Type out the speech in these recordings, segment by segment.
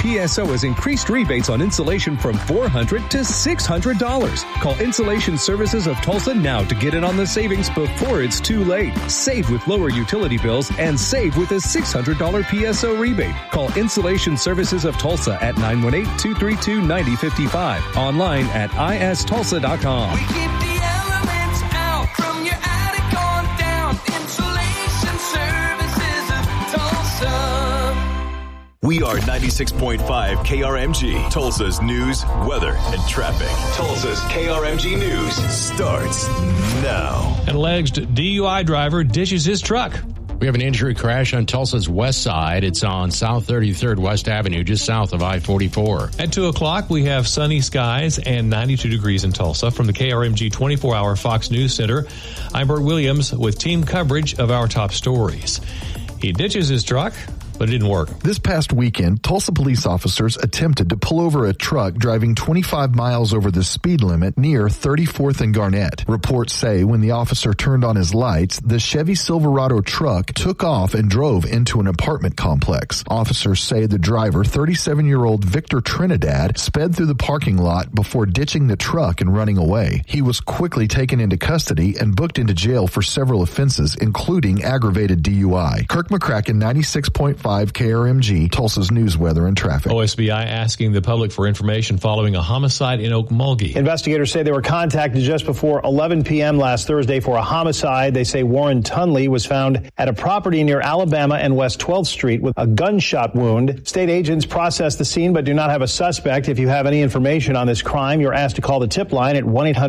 PSO has increased rebates on insulation from $400 to $600. Call Insulation Services of Tulsa now to get in on the savings before it's too late. Save with lower utility bills and save with a $600 PSO rebate. Call Insulation Services of Tulsa at 918-232-9055. Online at istulsa.com. We keep the elements out from your attic on down. Insulation Services of Tulsa. We are 96.5 KRMG, Tulsa's news, weather, and traffic. Tulsa's KRMG News starts now. An alleged DUI driver ditches his truck. We have an injury crash on Tulsa's west side. It's on South 33rd West Avenue, just south of I-44. At 2 o'clock, we have sunny skies and 92 degrees in Tulsa. From the KRMG 24-hour Fox News Center, I'm Bert Williams with team coverage of our top stories. He ditches his truck, but it didn't work. This past weekend, Tulsa police officers attempted to pull over a truck driving 25 miles over the speed limit near 34th and Garnett. Reports say when the officer turned on his lights, the Chevy Silverado truck took off and drove into an apartment complex. Officers say the driver, 37-year-old Victor Trinidad, sped through the parking lot before ditching the truck and running away. He was quickly taken into custody and booked into jail for several offenses, including aggravated DUI. Kirk McCracken, 96.5 KRMG, Tulsa's news, weather, and traffic. OSBI asking the public for information following a homicide in Okmulgee. Investigators say they were contacted just before 11 p.m. last Thursday for a homicide. They say Warren Tunley was found at a property near Alabama and West 12th Street with a gunshot wound. State agents processed the scene but do not have a suspect. If you have any information on this crime, you're asked to call the tip line at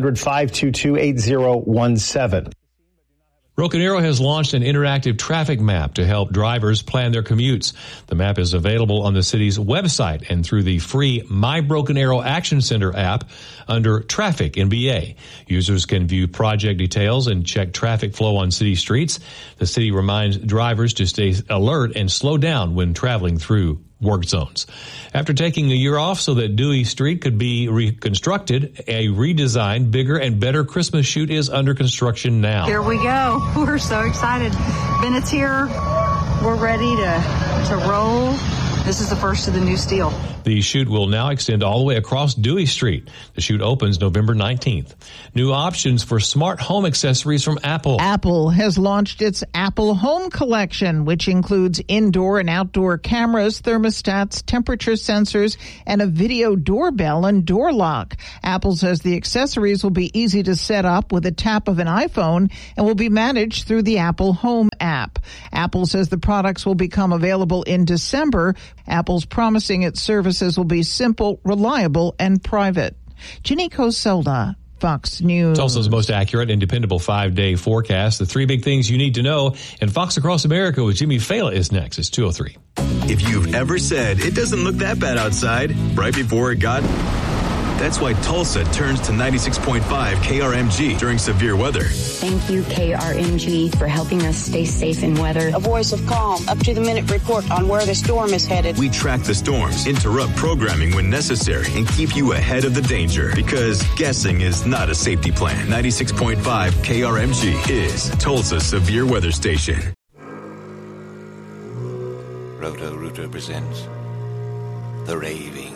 1-800-522-8017. Broken Arrow has launched an interactive traffic map to help drivers plan their commutes. The map is available on the city's website and through the free My Broken Arrow Action Center app under Traffic in BA. Users can view project details and check traffic flow on city streets. The city reminds drivers to stay alert and slow down when traveling through work zones. After taking a year off so that Dewey Street could be reconstructed, a redesigned, bigger, and better Christmas shoot is under construction now. Here we go. We're so excited. Bennett's here. We're ready to roll. This is the first of the new steel. The shoot will now extend all the way across Dewey Street. The shoot opens November 19th. New options for smart home accessories from Apple. Apple has launched its Apple Home Collection, which includes indoor and outdoor cameras, thermostats, temperature sensors, and a video doorbell and door lock. Apple says the accessories will be easy to set up with a tap of an iPhone and will be managed through the Apple Home app. Apple says the products will become available in December. Apple's promising its services will be simple, reliable, and private. Ginny Coselda, Fox News. Tulsa's most accurate and dependable 5-day forecast. The three big things you need to know. And Fox Across America with Jimmy Fela is next. It's 2:03. If you've ever said it doesn't look that bad outside, right before it got... That's why Tulsa turns to 96.5 KRMG during severe weather. Thank you, KRMG, for helping us stay safe in weather. A voice of calm, up-to-the-minute report on where the storm is headed. We track the storms, interrupt programming when necessary, and keep you ahead of the danger. Because guessing is not a safety plan. 96.5 KRMG is Tulsa's severe weather station. Roto-Rooter presents The Raving.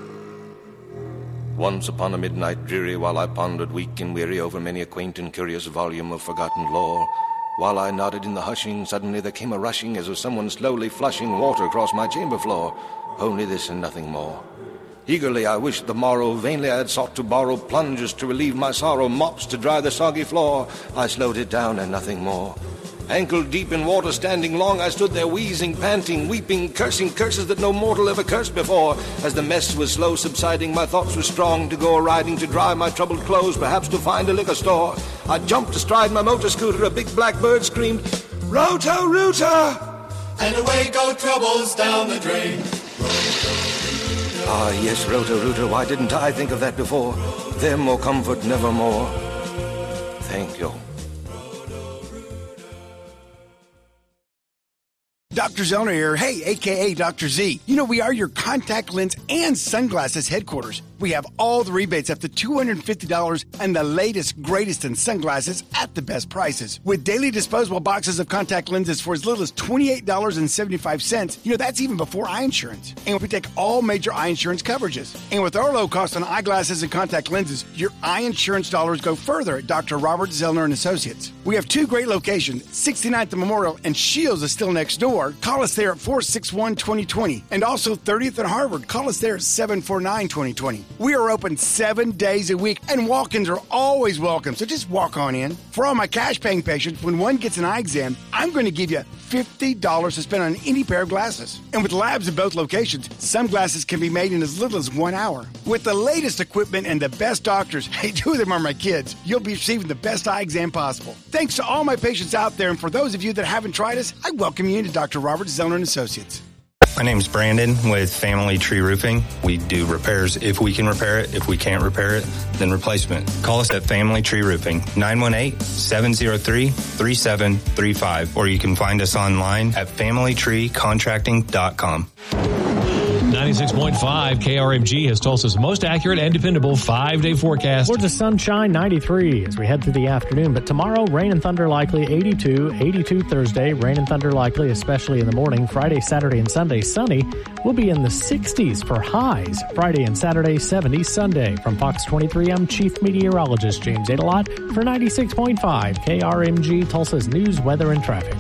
Once upon a midnight dreary, while I pondered weak and weary over many a quaint and curious volume of forgotten lore, while I nodded in the hushing, suddenly there came a rushing as of someone slowly flushing water across my chamber floor. Only this and nothing more. Eagerly I wished the morrow, vainly I had sought to borrow plungers to relieve my sorrow, mops to dry the soggy floor. I slowed it down and nothing more. Ankle deep in water, standing long, I stood there wheezing, panting, weeping, cursing curses that no mortal ever cursed before. As the mess was slow subsiding, my thoughts were strong to go a-riding, to dry my troubled clothes, perhaps to find a liquor store. I jumped astride my motor scooter, a big black bird screamed, Roto-Rooter! And away go troubles down the drain. Ah, yes, Roto-Rooter, why didn't I think of that before? Them or comfort nevermore. Thank you. Dr. Zellner here. Hey, a.k.a. Dr. Z. You know, we are your contact lens and sunglasses headquarters. We have all the rebates up to $250 and the latest, greatest in sunglasses at the best prices. With daily disposable boxes of contact lenses for as little as $28.75, you know, that's even before eye insurance. And we take all major eye insurance coverages. And with our low cost on eyeglasses and contact lenses, your eye insurance dollars go further at Dr. Robert Zellner and Associates. We have two great locations, 69th and Memorial, and Shields is still next door. Call us there at 461-2020. And also 30th and Harvard. Call us there at 749-2020. We are open 7 days a week, and walk-ins are always welcome, so just walk on in. For all my cash-paying patients, when one gets an eye exam, I'm going to give you $50 to spend on any pair of glasses. And with labs in both locations, some glasses can be made in as little as 1 hour. With the latest equipment and the best doctors, hey, two of them are my kids, you'll be receiving the best eye exam possible. Thanks to all my patients out there, and for those of you that haven't tried us, I welcome you into Dr. Robert Zellner and Associates. My name's Brandon with Family Tree Roofing. We do repairs if we can repair it. If we can't repair it, then replacement. Call us at Family Tree Roofing, 918-703-3735, or you can find us online at familytreecontracting.com. 96.5 KRMG has Tulsa's most accurate and dependable 5-day forecast. Towards a sunshine, 93 as we head through the afternoon. But tomorrow, rain and thunder likely, 82 Thursday, rain and thunder likely, especially in the morning. Friday, Saturday, and Sunday, sunny. We'll be in the 60s for highs. Friday and Saturday, 70s Sunday. From Fox 23, I'm Chief Meteorologist James Adelot for 96.5 KRMG, Tulsa's news, weather, and traffic.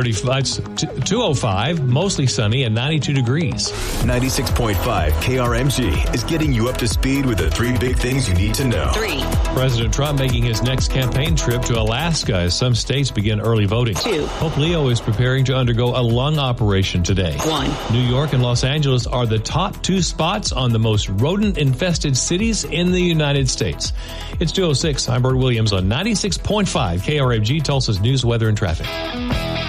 205, mostly sunny and 92 degrees. 96.5 KRMG is getting you up to speed with the 3 big things you need to know. 3. President Trump making his next campaign trip to Alaska as some states begin early voting. 2. Pope Leo is preparing to undergo a lung operation today. 1. New York and Los Angeles are the top 2 spots on the most rodent-infested cities in the United States. It's 2:06. I'm Bert Williams on 96.5 KRMG, Tulsa's news, weather, and traffic.